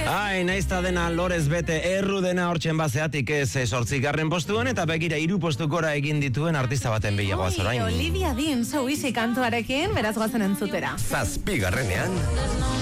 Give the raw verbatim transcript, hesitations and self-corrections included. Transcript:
Ai, naizta dena lorez bete erru dena hortzen bazeatik ez sortzigarren postuan, eta begira hiru postu gora egin dituen artista baten bilagoaz orain. Olivia Dean, So Easy kantuarekin, beraz goazen entzutera. Zazpigarrenean